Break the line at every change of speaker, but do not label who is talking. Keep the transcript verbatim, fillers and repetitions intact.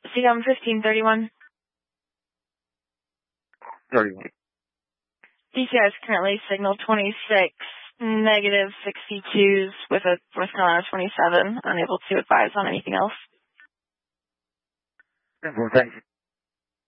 C M fifteen thirty-one.
thirty-one.
D C I is currently signal twenty-six, negative sixty-twos with a North Carolina twenty-seven, unable to advise on anything else.
Well, thank you.